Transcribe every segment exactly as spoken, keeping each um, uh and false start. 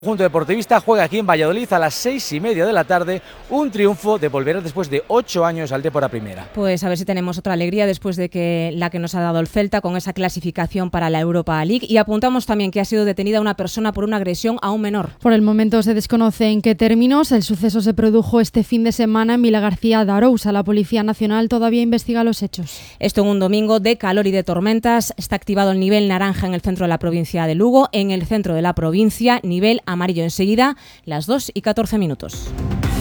El conjunto deportivista juega aquí en Valladolid a las seis y media de la tarde, un triunfo de volver después de ocho años al Depor a primera. Pues a ver si tenemos otra alegría después de que la que nos ha dado el Celta con esa clasificación para la Europa League. Y apuntamos también que ha sido detenida una persona por una agresión a un menor. Por el momento se desconoce en qué términos. El suceso se produjo este fin de semana en Vilagarcía de Arousa. La Policía Nacional todavía investiga los hechos. Esto en un domingo de calor y de tormentas. Está activado el nivel naranja en el centro de la provincia de Lugo. En el centro de la provincia, nivel amarillo enseguida, las dos y catorce minutos.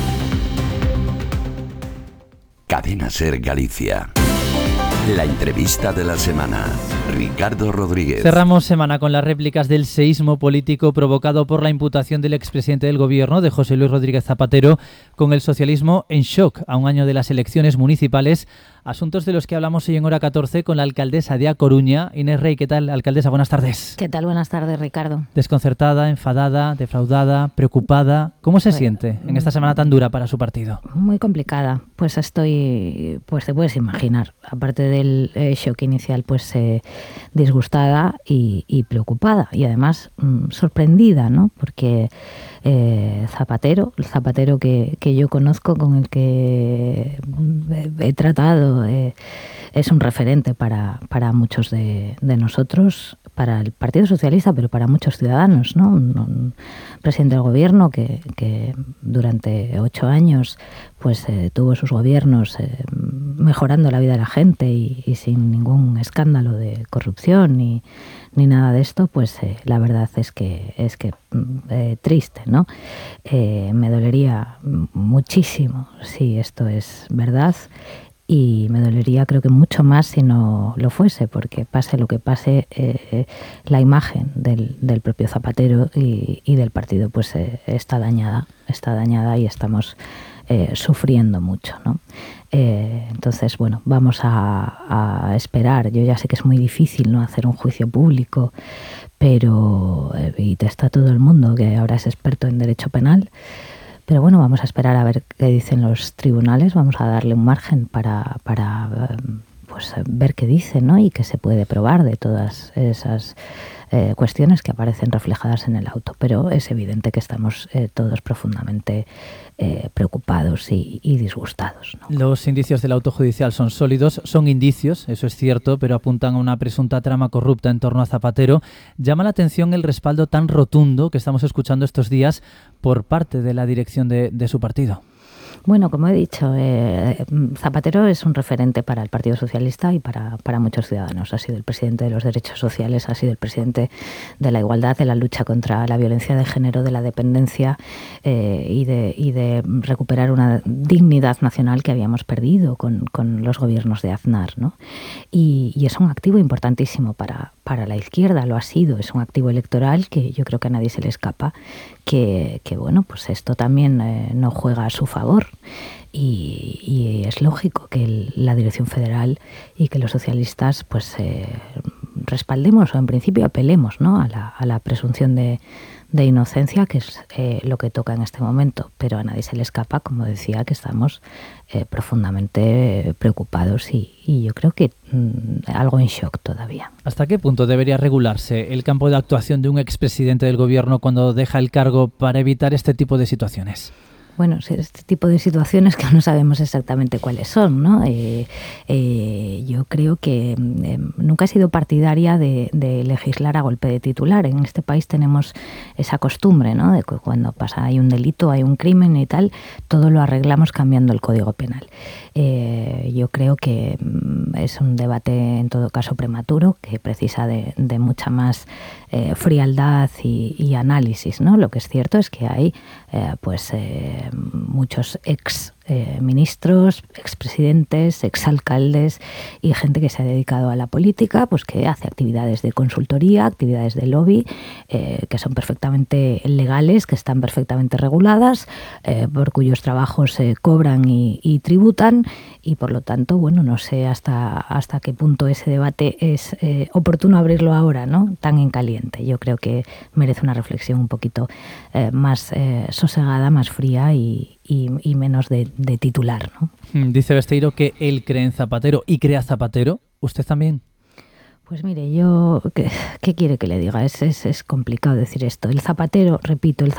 Cadena Ser Galicia. La entrevista de la semana. Ricardo Rodríguez. Cerramos semana con las réplicas del seísmo político provocado por la imputación del expresidente del gobierno, de José Luis Rodríguez Zapatero, con el socialismo en shock a un año de las elecciones municipales. Asuntos de los que hablamos hoy en Hora catorce con la alcaldesa de A Coruña. Inés Rey, ¿qué tal, alcaldesa? Buenas tardes. ¿Qué tal? Buenas tardes, Ricardo. Desconcertada, enfadada, defraudada, preocupada. ¿Cómo se bueno, siente en esta semana tan dura para su partido? Muy complicada. Pues estoy, pues te puedes imaginar, aparte del eh, shock inicial, pues eh, disgustada y, y preocupada. Y además mmm, sorprendida, ¿no? Porque eh, Zapatero, el Zapatero que, que yo conozco, con el que he, he tratado, Eh, es un referente para, para muchos de, de nosotros, para el Partido Socialista, pero para muchos ciudadanos, ¿no? Un, un presidente del gobierno que, que durante ocho años pues eh, tuvo sus gobiernos eh, mejorando la vida de la gente y, y sin ningún escándalo de corrupción ni, ni nada de esto, pues eh, la verdad es que es que eh, triste, ¿no? Eh, me dolería muchísimo si esto es verdad. Y me dolería, creo que mucho más si no lo fuese, porque pase lo que pase, eh, la imagen del, del propio Zapatero y, y del partido pues eh, está dañada, está dañada y estamos eh, sufriendo mucho, ¿no? Eh, entonces, bueno, vamos a, a esperar. Yo ya sé que es muy difícil, ¿no?, hacer un juicio público, pero eh, y está todo el mundo que ahora es experto en derecho penal. Pero bueno, vamos a esperar a ver qué dicen los tribunales, vamos a darle un margen para, para pues, ver qué dicen, ¿no?, y qué se puede probar de todas esas eh, cuestiones que aparecen reflejadas en el auto. Pero es evidente que estamos eh, todos profundamente eh, preocupados y, y disgustados, ¿no? Los indicios del auto judicial son sólidos, son indicios, eso es cierto, pero apuntan a una presunta trama corrupta en torno a Zapatero. Llama la atención el respaldo tan rotundo que estamos escuchando estos días por parte de la dirección de, de su partido. Bueno, como he dicho, eh, Zapatero es un referente para el Partido Socialista y para, para muchos ciudadanos. Ha sido el presidente de los derechos sociales, ha sido el presidente de la igualdad, de la lucha contra la violencia de género, de la dependencia eh, y, de, y de recuperar una dignidad nacional que habíamos perdido con, con los gobiernos de Aznar, ¿no? Y, y es un activo importantísimo para, para la izquierda, lo ha sido. Es un activo electoral que yo creo que a nadie se le escapa, que, que bueno, pues esto también eh, no juega a su favor. Y, y es lógico que el, la dirección federal y que los socialistas pues eh, respaldemos o en principio apelemos, ¿no?, a la, a la presunción de, de inocencia, que es eh, lo que toca en este momento, pero a nadie se le escapa, como decía, que estamos eh, profundamente preocupados y, y yo creo que mmm, algo en shock todavía. ¿Hasta qué punto debería regularse el campo de actuación de un expresidente del gobierno cuando deja el cargo para evitar este tipo de situaciones? Bueno, este tipo de situaciones que no sabemos exactamente cuáles son, ¿no? Eh, eh, yo creo que eh, nunca he sido partidaria de, de legislar a golpe de titular. En este país tenemos esa costumbre, ¿no?, de que cuando pasa hay un delito, hay un crimen y tal, todo lo arreglamos cambiando el Código Penal. Eh, yo creo que es un debate en todo caso prematuro, que precisa de, de mucha más eh, frialdad y, y análisis, ¿no? Lo que es cierto es que hay eh, pues eh, muchos ex eh, ministros, expresidentes, exalcaldes y gente que se ha dedicado a la política, pues que hace actividades de consultoría, actividades de lobby, eh, que son perfectamente legales, que están perfectamente reguladas, eh, por cuyos trabajos se cobran y, y tributan, y por lo tanto, bueno, no sé hasta, hasta qué punto ese debate es eh, oportuno abrirlo ahora, ¿no?, tan en caliente. Yo creo que merece una reflexión un poquito eh, más eh, sosegada, más fría y, y, y menos de, de titular, ¿no? Dice Besteiro que él cree en Zapatero y cree a Zapatero. ¿Usted también? Pues mire, yo, ¿qué, qué quiere que le diga? Es, es, es complicado decir esto. El zapatero, repito, el